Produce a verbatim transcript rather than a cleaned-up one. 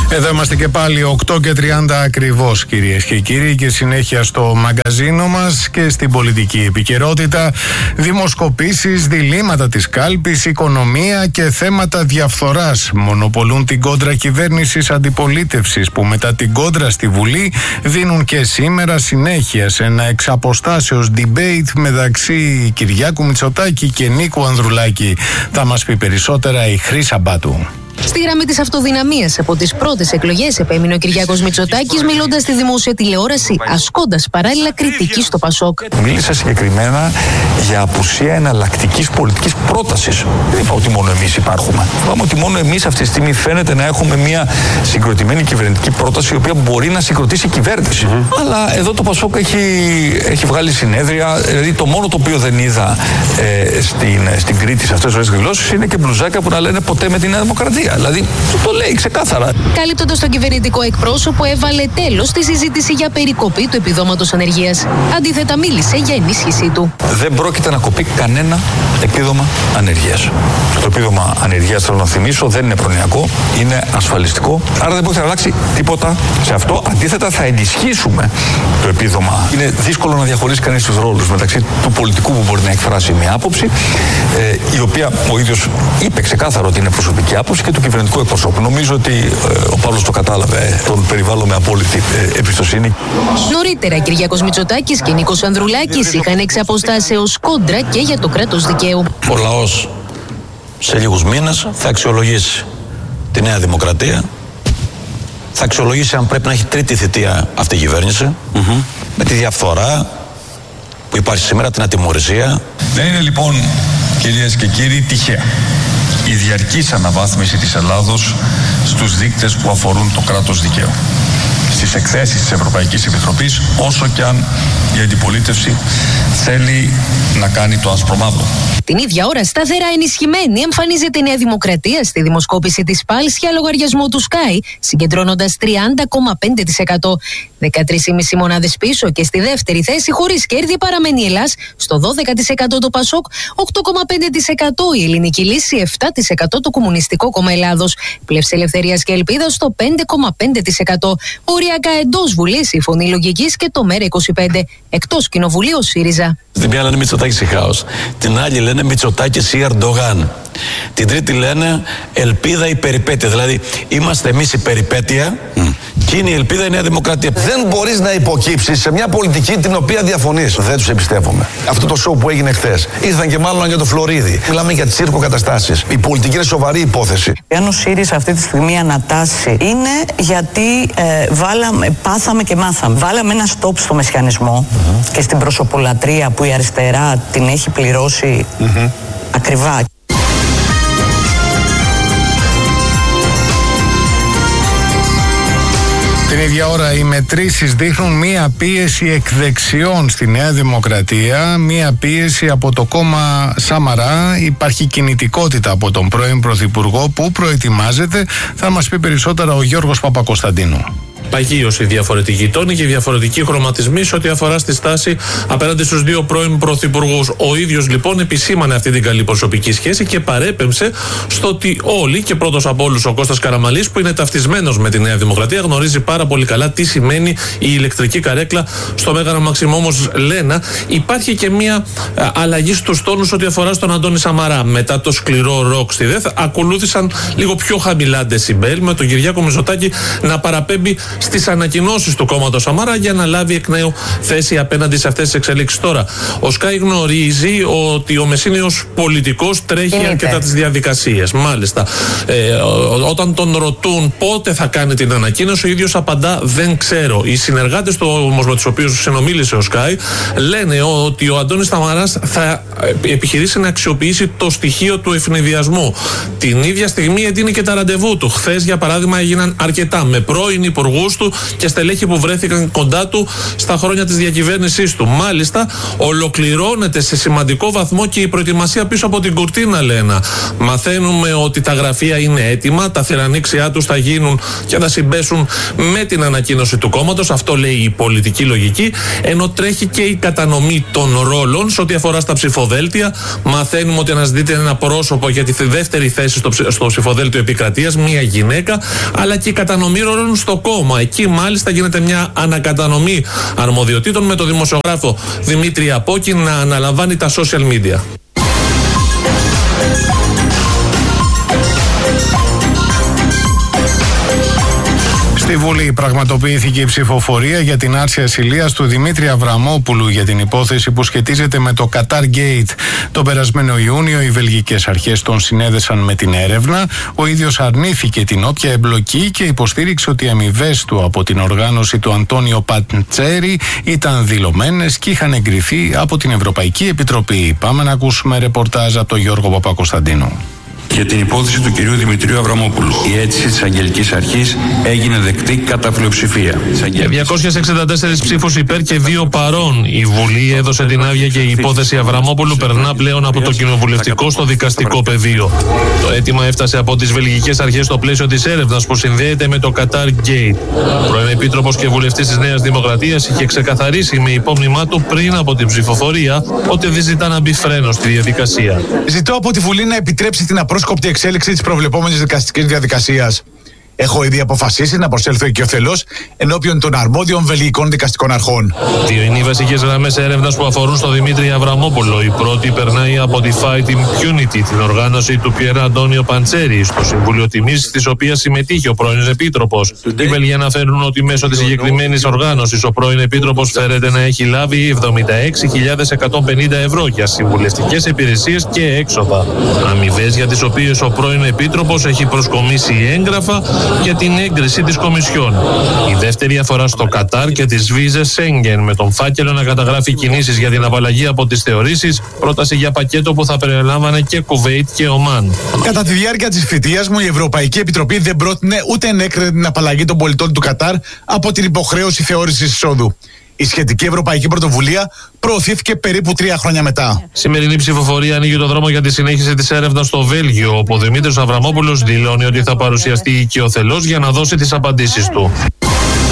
Εδώ είμαστε και πάλι οκτώ και τριάντα ακριβώς, κυρίες και κύριοι, και συνέχεια στο μαγκαζίνο μας και στην πολιτική επικαιρότητα. Δημοσκοπήσεις, διλήμματα της κάλπης, οικονομία και θέματα διαφθοράς μονοπολούν την κόντρα κυβέρνησης αντιπολίτευσης, που μετά την κόντρα στη Βουλή δίνουν και σήμερα συνέχεια σε ένα εξαποστάσεως debate μεταξύ Κυριάκου Μητσοτάκη και Νίκου Ανδρουλάκη. Θα μας πει περισσότερα η Χρύσα Μπάτου. Στη γραμμή της αυτοδυναμίας από τις πρώτες εκλογές επέμεινε ο Κυριάκος Μητσοτάκης, μιλώντας στη δημόσια τηλεόραση, ασκώντας παράλληλα κριτική στο Πασόκ. Μίλησα συγκεκριμένα για απουσία εναλλακτικής πολιτικής πρότασης. Δεν είπα ότι μόνο εμείς υπάρχουμε. Είπαμε ότι μόνο εμείς αυτή τη στιγμή φαίνεται να έχουμε μια συγκροτημένη κυβερνητική πρόταση, η οποία μπορεί να συγκροτήσει κυβέρνηση. Mm-hmm. Αλλά εδώ το Πασόκ έχει, έχει βγάλει συνέδρια. Δηλαδή το μόνο το οποίο δεν είδα ε, στην, στην Κρήτη σε αυτές τις δηλώσεις είναι και μπλουζάκια που να λένε ποτέ με τη Νέα Δημοκρατία. Δηλαδή, το, το λέει ξεκάθαρα. Καλύπτοντας τον κυβερνητικό εκπρόσωπο, έβαλε τέλος στη συζήτηση για περικοπή του επιδόματος ανεργίας. Αντίθετα, μίλησε για ενίσχυσή του. Δεν πρόκειται να κοπεί κανένα επίδομα ανεργίας. Το επίδομα ανεργίας, θέλω να θυμίσω, δεν είναι προνοιακό, είναι ασφαλιστικό. Άρα δεν πρόκειται να αλλάξει τίποτα σε αυτό. Αντίθετα, θα ενισχύσουμε το επίδομα. Είναι δύσκολο να διαχωρίσει κανείς τους ρόλους μεταξύ του πολιτικού που μπορεί να εκφράσει μια άποψη, ε, η οποία ο ίδιος είπε ξεκάθαρο ότι είναι προσωπική άποψη, και του κυβερνητικού εκπροσώπου. Νομίζω ότι ε, ο Παύλος το κατάλαβε. Τον περιβάλλω με απόλυτη ε, εμπιστοσύνη. Νωρίτερα, Κυριάκος Μητσοτάκης και Νίκος Ανδρουλάκης είχαν εξ αποστάσεως κόντρα και για το κράτος δικαίου. Ο λαός σε λίγους μήνες θα αξιολογήσει τη Νέα Δημοκρατία. Θα αξιολογήσει αν πρέπει να έχει τρίτη θητεία αυτή η κυβέρνηση. Mm-hmm. Με τη διαφθορά που υπάρχει σήμερα, την ατιμωρησία. Δεν είναι λοιπόν, κυρίες και κύριοι, τυχαία η διαρκής αναβάθμιση της Ελλάδος στους δείκτες που αφορούν το κράτος δικαίου. Στις εκθέσεις της Ευρωπαϊκής Επιτροπής, όσο και αν η αντιπολίτευση θέλει να κάνει το άσπρο μαύρο. Την ίδια ώρα, σταθερά ενισχυμένη, εμφανίζεται η Νέα Δημοκρατία στη δημοσκόπηση της Πάλς για λογαριασμό του Sky, συγκεντρώνοντας τριάντα κόμμα πέντε τοις εκατό. δεκατρείς κόμμα πέντε μονάδες πίσω, και στη δεύτερη θέση, χωρίς κέρδη, παραμένει η Ελλάς, στο δώδεκα τοις εκατό το Πασόκ, οκτώ κόμμα πέντε τοις εκατό η Ελληνική Λύση, επτά τοις εκατό το Κομμουνιστικό Κόμμα Ελλάδος, Πλεύση Ελευθερίας και Ελπίδας στο πέντε κόμμα πέντε τοις εκατό, οριακά εντός Βουλής η Φωνή Λογικής και το ΜΕΡΑ είκοσι πέντε, εκτός Κοινοβουλίου ο ΣΥΡΙΖΑ. Την μία λένε Μητσοτάκης ή χάος, την άλλη λένε Μητσοτάκης ή Ερντογάν. Την τρίτη λένε ελπίδα ή περιπέτεια. Δηλαδή είμαστε εμείς η περιπέτεια mm. και είναι η ελπίδα η Νέα Δημοκρατία. Δεν μπορείς να υποκύψεις σε μια πολιτική την οποία διαφωνείς. Δεν τους εμπιστεύομαι. Αυτό το σοου που έγινε χθες, ήρθαν και μάλλον για το Φλωρίδι. Μιλάμε για τσίρκο καταστάσεις. Η πολιτική είναι σοβαρή υπόθεση. Αν ο ΣΥΡΙΖΑ αυτή τη στιγμή ανατάσσει, είναι γιατί ε, βάλαμε, πάθαμε και μάθαμε. Βάλαμε ένα στόπ στο μεσιανισμό mm-hmm. και στην προσωπολατρία που η αριστερά την έχει πληρώσει mm-hmm. ακριβά. Την ίδια ώρα οι μετρήσεις δείχνουν μία πίεση εκ δεξιών στη Νέα Δημοκρατία, μία πίεση από το κόμμα Σαμαρά. Υπάρχει κινητικότητα από τον πρώην Πρωθυπουργό που προετοιμάζεται. Θα μας πει περισσότερα ο Γιώργος Παπακοσταντίνου. Παγίωσε η διαφορετική τόνη και διαφορετική χρωματισμή σε ό,τι αφορά στη στάση απέναντι στους δύο πρώην πρωθυπουργούς. Ο ίδιος λοιπόν επισήμανε αυτή την καλή προσωπική σχέση και παρέπεμψε στο ότι όλοι, και πρώτος από όλους ο Κώστας Καραμανλής, που είναι ταυτισμένος με τη Νέα Δημοκρατία, γνωρίζει πάρα πολύ καλά τι σημαίνει η ηλεκτρική καρέκλα στο Μέγαρο Μαξίμου. Όμως, Λένα, υπάρχει και μια αλλαγή στους τόνους ό,τι αφορά στον Αντώνη Σαμαρά. Μετά το σκληρό ροκ στη ΔΕΘ, ακολούθησαν λίγο πιο χαμηλά ντεσιμπέλ, με τον Κυριάκο Μητσοτάκη να παραπέμπει στις ανακοινώσεις του κόμματος Σαμαρά για να λάβει εκ νέου θέση απέναντι σε αυτές τις εξελίξεις. Τώρα, ο Σκάι γνωρίζει ότι ο Μεσσήνιος πολιτικός τρέχει Είναι αρκετά τις διαδικασίες. Μάλιστα. Ε, όταν τον ρωτούν πότε θα κάνει την ανακοίνωση, ο ίδιος απαντά δεν ξέρω. Οι συνεργάτες του όμως με τους οποίους συνομίλησε ο Σκάι λένε ότι ο Αντώνης Σαμαράς θα επιχειρήσει να αξιοποιήσει το στοιχείο του ευνηδιασμού. Την ίδια στιγμή εντείνει και τα ραντεβού του. Χθες, για παράδειγμα, έγιναν αρκετά με πρώην υπουργούς υπουργούς του και στελέχη που βρέθηκαν κοντά του στα χρόνια της διακυβέρνησής του. Μάλιστα, ολοκληρώνεται σε σημαντικό βαθμό και η προετοιμασία πίσω από την κουρτίνα, λένε. Μαθαίνουμε ότι τα γραφεία είναι έτοιμα, τα θηρανίξια τους θα γίνουν και θα συμπέσουν με την ανακοίνωση του κόμματος. Αυτό λέει η πολιτική λογική. Ενώ τρέχει και η κατανομή των ρόλων σε ό,τι αφορά στα ψηφοδέλτια. Μαθαίνουμε ότι αναζητείται ένα πρόσωπο για τη δεύτερη θέση στο, ψη, στο ψηφοδέλτιο επικρατείας, μία γυναίκα, αλλά και η κατανομή ρόλων στο κόμμα. Εκεί μάλιστα γίνεται μια ανακατανομή αρμοδιοτήτων με το δημοσιογράφο Δημήτρη Απόκη να αναλαμβάνει τα social media. Στη Βουλή πραγματοποιήθηκε η ψηφοφορία για την άρση ασυλίας του Δημήτρη Αβραμόπουλου για την υπόθεση που σχετίζεται με το Qatar Gate. Τον περασμένο Ιούνιο οι βελγικές αρχές τον συνέδεσαν με την έρευνα. Ο ίδιος αρνήθηκε την όποια εμπλοκή και υποστήριξε ότι οι αμοιβές του από την οργάνωση του Αντώνιο Παντσέρη ήταν δηλωμένες και είχαν εγκριθεί από την Ευρωπαϊκή Επιτροπή. Πάμε να ακούσουμε ρεπορτάζ από τον Γιώργο Παπακοσταντίνου. Για την υπόθεση του κυρίου Δημητρίου Αβραμόπουλου, η αίτηση της Αγγελικής Αρχής έγινε δεκτή κατά πλειοψηφία. διακόσιες εξήντα τέσσερις ψήφους υπέρ και δύο παρών. Η Βουλή έδωσε την άδεια και η υπόθεση Αβραμόπουλου περνά πλέον από το κοινοβουλευτικό στο δικαστικό πεδίο. Το αίτημα έφτασε από τις βελγικές αρχές στο πλαίσιο της έρευνας που συνδέεται με το Qatar Gate. Ο πρώην Επίτροπος και βουλευτής της Νέας Δημοκρατίας είχε ξεκαθαρίσει με υπόμνημά του πριν από την ψηφοφορία ότι δεν ζητά να μπει φρένο στη διαδικασία. Ζητώ από τη Βουλή να επιτρέψει την απρόσκοπτη εξέλιξη της προβλεπόμενης δικαστικής διαδικασίας. Έχω ήδη αποφασίσει να προσέλθω οικειοθελώς ενώπιον των αρμόδιων βελγικών δικαστικών αρχών. Δύο είναι οι βασικές γραμμές έρευνας που αφορούν στο Δημήτρη Αβραμόπουλο. Η πρώτη περνάει από τη Fight Impunity, την οργάνωση του Πιέρα Αντώνιο Παντσέρη, στο Συμβούλιο Τιμής, της οποίας συμμετείχε ο πρώην Επίτροπος. Οι Βέλγοι αναφέρουν ότι μέσω της συγκεκριμένης οργάνωσης ο πρώην Επίτροπος φέρεται να έχει λάβει εβδομήντα έξι χιλιάδες εκατόν πενήντα ευρώ για συμβουλευτικές υπηρεσίες και έξοδα. Αμοιβές για τις οποίες ο πρώην Επίτροπος έχει προσκομίσει έγγραφα για την έγκριση της Κομισιόν. Η δεύτερη αφορά στο Κατάρ και τις βίζες Σέγγεν, με τον φάκελο να καταγράφει κινήσεις για την απαλλαγή από τις θεωρήσεις, πρόταση για πακέτο που θα περιλάμβανε και Κουβέιτ και Ομάν. Κατά τη διάρκεια της θητείας μου, η Ευρωπαϊκή Επιτροπή δεν πρότεινε ούτε ενέκρινε την απαλλαγή των πολιτών του Κατάρ από την υποχρέωση θεώρησης εισόδου. Η σχετική ευρωπαϊκή πρωτοβουλία προωθήθηκε περίπου τρία χρόνια μετά. Σημερινή ψηφοφορία ανοίγει το δρόμο για τη συνέχιση της έρευνας στο Βέλγιο, όπου ο Δημήτρης Αβραμόπουλος δηλώνει ότι θα παρουσιαστεί οικειοθελώς για να δώσει τις απαντήσεις του.